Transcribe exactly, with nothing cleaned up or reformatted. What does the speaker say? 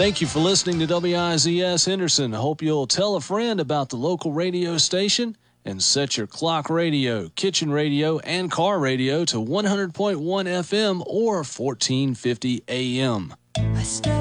Thank you for listening to W I Z S Henderson. I hope you'll tell a friend about the local radio station and set your clock radio, kitchen radio, and car radio to one hundred point one F M or fourteen fifty A M. I